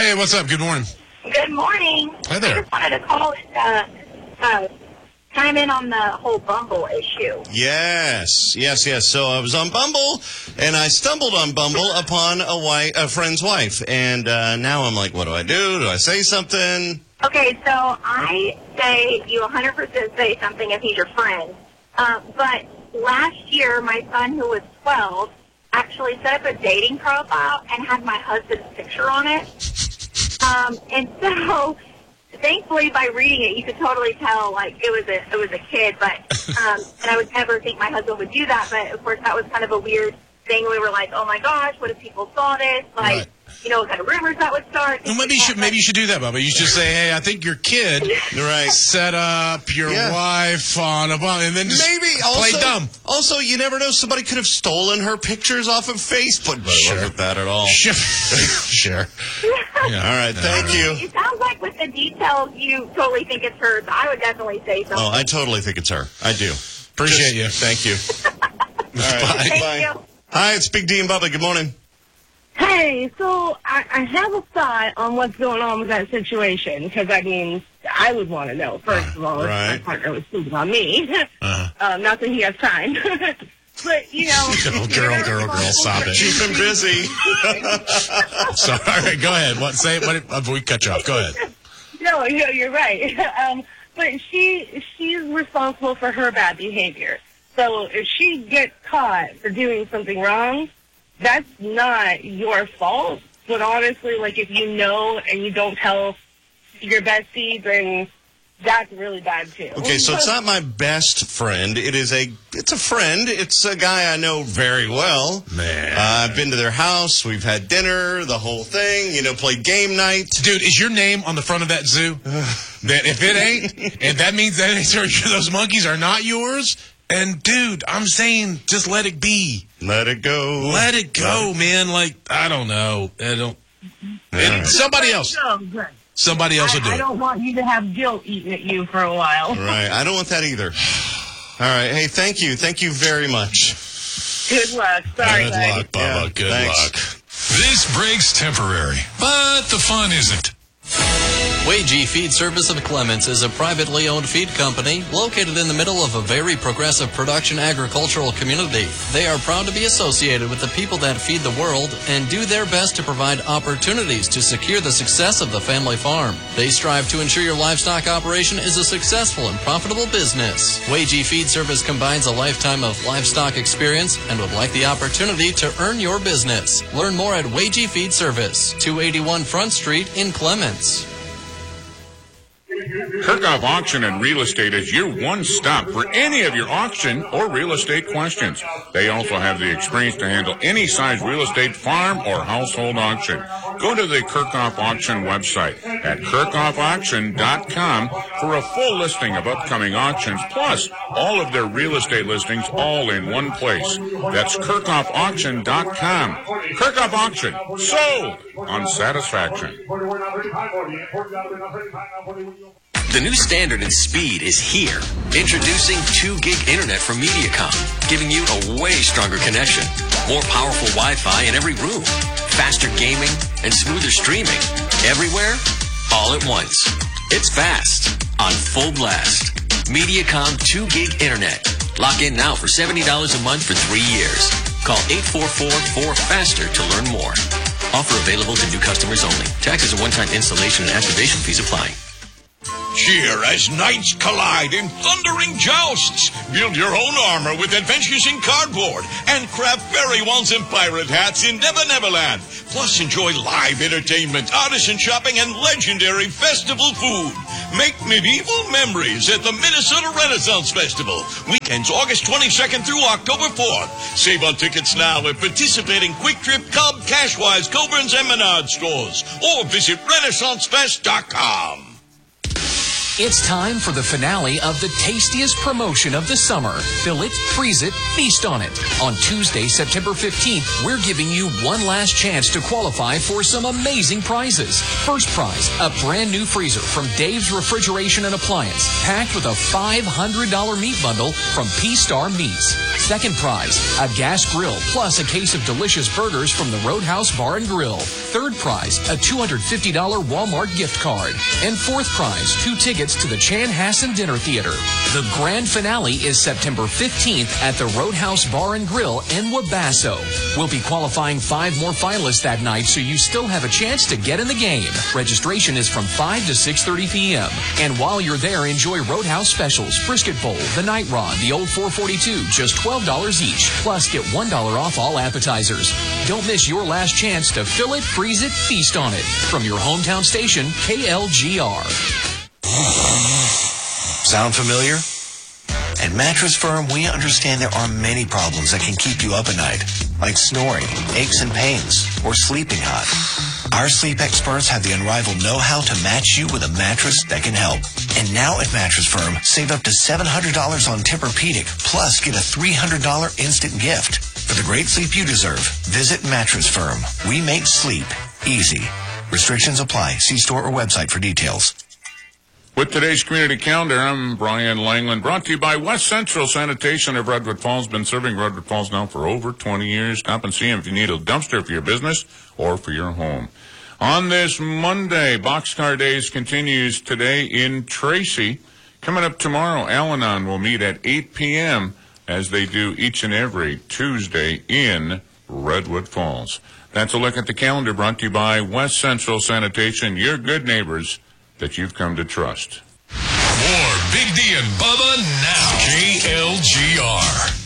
Hey, what's up? Good morning. Good morning. Hi there. I just wanted to call and chime in on the whole Bumble issue. Yes. So I was on Bumble, and I stumbled on Bumble upon a friend's wife. And now I'm like, what do I do? Do I say something? Okay, so I say you 100% say something if he's your friend. But last year, my son, who was 12, actually set up a dating profile and had my husband's picture on it. And so, thankfully, by reading it, you could totally tell, like, it was a kid. But and I would never think my husband would do that. But, of course, that was kind of a weird thing. We were like, oh, my gosh, what if people saw this? Like, Right. you know, what kind of rumors that would start. Well, maybe you should do that, Bubba. You should say, hey, I think your kid set up your wife on a Bumble, and then just play dumb. Also, you never know. Somebody could have stolen her pictures off of Facebook. But it wasn't that at all. Sure. Yeah. All right, thank you. It sounds like with the details, you totally think it's her. So I would definitely say something. Oh, I totally think it's her. I do. Appreciate you. Thank you. All right, Thank you. Hi, it's Big D and Bubba. Good morning. Hey, so I have a thought on what's going on with that situation, because, I mean, I would want to know, first of all, if my partner was sleeping on me. Not that he has time. But, you know. Girl, stop it. Keep him busy. Sorry, all right, go ahead. We cut you off. Go ahead. No, you're right. But she's responsible for her bad behavior. So if she gets caught for doing something wrong, that's not your fault. But honestly, like, if you know and you don't tell your bestie, then that's really bad too. Okay, so it's not my best friend. It's a friend. It's a guy I know very well. Man. I've been to their house. We've had dinner, the whole thing, played game night. Dude, is your name on the front of that zoo? That if it ain't, and that means that those monkeys are not yours. And, dude, I'm saying just let it be. Let it go. Let it go, man. Like, I don't know. Somebody else. Somebody else will do it. I don't want you to have guilt eating at you for a while. Right. I don't want that either. All right. Hey, thank you. Thank you very much. Good luck. Sorry, Good luck, Bubba. Yeah, Good thanks. luck. This break's temporary, but the fun isn't. Wagee Feed Service of Clements is a privately owned feed company located in the middle of a very progressive production agricultural community. They are proud to be associated with the people that feed the world and do their best to provide opportunities to secure the success of the family farm. They strive to ensure your livestock operation is a successful and profitable business. Wagee Feed Service combines a lifetime of livestock experience and would like the opportunity to earn your business. Learn more at Wagee Feed Service, 281 Front Street in Clements. Kirkhoff Auction and Real Estate is your one stop for any of your auction or real estate questions. They also have the experience to handle any size real estate, farm, or household auction. Go to the Kirkhoff Auction website at kirkhoffauction.com for a full listing of upcoming auctions, plus all of their real estate listings all in one place. That's kirkhoffauction.com. Kirkhoff Auction, sold on satisfaction. The new standard in speed is here. Introducing 2 gig internet from Mediacom, giving you a way stronger connection, more powerful Wi-Fi in every room, faster gaming, and smoother streaming. Everywhere, all at once. It's fast, on full blast. Mediacom 2 gig internet. Lock in now for $70 a month for 3 years. Call 844-4FASTER to learn more. Offer available to new customers only. Taxes and one-time installation and activation fees apply. Cheer as knights collide in thundering jousts. Build your own armor with Adventures in Cardboard and craft fairy wands and pirate hats in Never Neverland. Plus, enjoy live entertainment, artisan shopping, and legendary festival food. Make medieval memories at the Minnesota Renaissance Festival. Weekends August 22nd through October 4th. Save on tickets now at participating Quick Trip, Cub, Cashwise, Coburn's, and Menard stores. Or visit RenaissanceFest.com. It's time for the finale of the tastiest promotion of the summer. Fill it, freeze it, feast on it. On Tuesday, September 15th, we're giving you one last chance to qualify for some amazing prizes. First prize, a brand new freezer from Dave's Refrigeration and Appliance, packed with a $500 meat bundle from P-Star Meats. Second prize, a gas grill plus a case of delicious burgers from the Roadhouse Bar and Grill. Third prize, a $250 Walmart gift card. And fourth prize, 2 tickets to the Chanhassen Dinner Theater. The grand finale is September 15th at the Roadhouse Bar and Grill in Wabasso. We'll be qualifying 5 more finalists that night, so you still have a chance to get in the game. Registration is from 5 to 6:30 p.m. And while you're there, enjoy Roadhouse specials, brisket bowl, the night rod, the old 442, just $12 each. Plus, get $1 off all appetizers. Don't miss your last chance to fill it, freeze it, feast on it. From your hometown station, KLGR. Sound familiar? At Mattress Firm, we understand there are many problems that can keep you up at night, like snoring, aches and pains, or sleeping hot. Our sleep experts have the unrivaled know-how to match you with a mattress that can help. And now at Mattress Firm, save up to $700 on Tempur-Pedic, plus get a $300 instant gift. For the great sleep you deserve, visit Mattress Firm. We make sleep easy. Restrictions apply. See store or website for details. With today's community calendar, I'm Brian Langland, brought to you by West Central Sanitation of Redwood Falls. Been serving Redwood Falls now for over 20 years. Stop and see them if you need a dumpster for your business or for your home. On this Monday, Boxcar Days continues today in Tracy. Coming up tomorrow, Al-Anon will meet at 8 p.m. as they do each and every Tuesday in Redwood Falls. That's a look at the calendar, brought to you by West Central Sanitation, your good neighbors that you've come to trust. More Big D and Bubba now. KLGR.